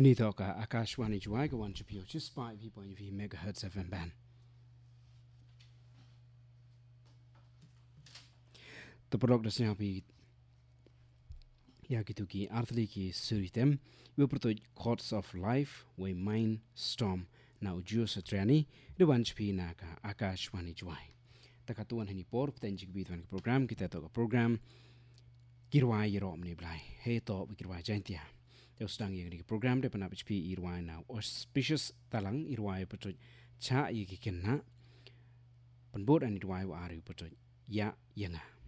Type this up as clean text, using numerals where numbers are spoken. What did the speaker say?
Kanitoka Akashwani Juaiga one Chipio, just 5.3 megahertz FM band. The product does now be Yakituki Arthliki Suritem, we put Courts of Life, we Mind Storm, now Jusatrani, the one Chipi Naka Akashwani Juai. Takatuan Henipor, Tenjik Beat one program, Kitatoka program, Girwai Yeromni Blai, Hey Top, Girwai Gentia. Stang yang di program depan HP Irwai now auspicious talang Irwai patut cha yiki kena penbot an Irwai wa ari patut ya yanga